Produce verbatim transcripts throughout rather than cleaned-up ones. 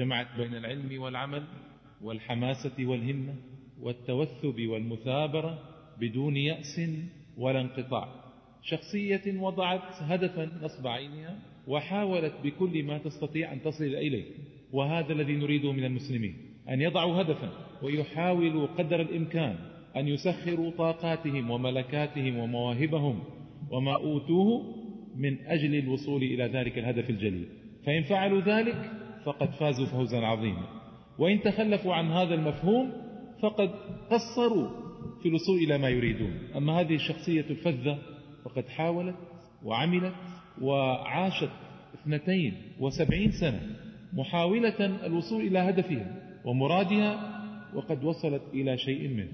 جمعت بين العلم والعمل والحماسة والهمة والتوثب والمثابرة بدون يأس ولا انقطاع. شخصية وضعت هدفا نصب عينها وحاولت بكل ما تستطيع أن تصل إليه، وهذا الذي نريده من المسلمين، أن يضعوا هدفا ويحاولوا قدر الإمكان أن يسخروا طاقاتهم وملكاتهم ومواهبهم وما أوتوه من أجل الوصول إلى ذلك الهدف الجليل. فإن فعلوا ذلك فقد فازوا فوزا عظيما، وإن تخلفوا عن هذا المفهوم فقد قصروا في الوصول إلى ما يريدون. أما هذه الشخصية الفذة فقد حاولت وعملت وعاشت اثنتين وسبعين سنة محاولة الوصول إلى هدفها ومرادها، وقد وصلت إلى شيء منه.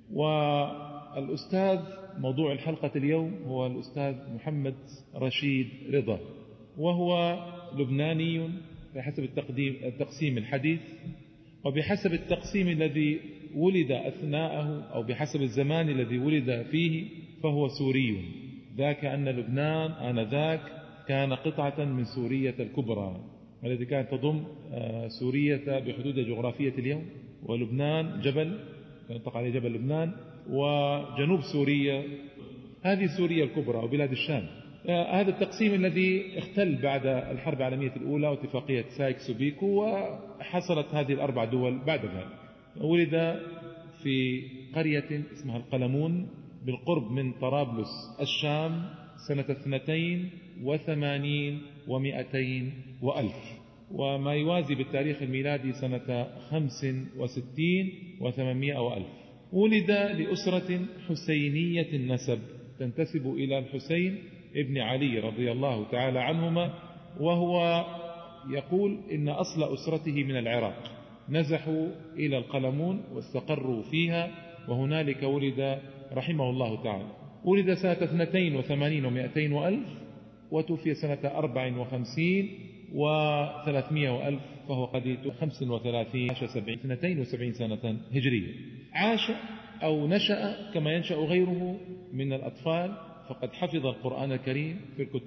والأستاذ موضوع الحلقة اليوم هو الأستاذ محمد رشيد رضا، وهو لبناني بحسب التقديم التقسيم الحديث، وبحسب التقسيم الذي ولد أثناءه أو بحسب الزمان الذي ولد فيه فهو سوري، ذاك أن لبنان آنذاك كان قطعة من سورية الكبرى التي كانت تضم سورية بحدود جغرافية اليوم، ولبنان جبل كان يطلق عليه جبل لبنان، وجنوب سوريا هذه سوريا الكبرى وبلاد الشام. هذا التقسيم الذي اختل بعد الحرب العالمية الأولى واتفاقية سايكس-بيكو، وحصلت هذه الأربع دول بعد ذلك. ولد في قرية اسمها القلمون بالقرب من طرابلس الشام سنة اثنتين وثمانين ومئتين وألف، وما يوازي بالتاريخ الميلادي سنة خمس وستين وثمانمائة وألف. ولد لأسرة حسينية النسب تنتسب إلى الحسين ابن علي رضي الله تعالى عنهما، وهو يقول إن أصل أسرته من العراق، نزحوا إلى القلمون واستقروا فيها، وهنالك ولد رحمه الله تعالى. ولد سنة اثنتين وثمانين ومئتين وألف، وتوفي سنة أربع وخمسين وثلاثمائة وألف، فهو قديت خمس وثلاثين عاش سبعين اثنتين وسبعين سنة هجرية. عاش أو نشأ كما ينشأ غيره من الأطفال، فقد حفظ القرآن الكريم في الكتب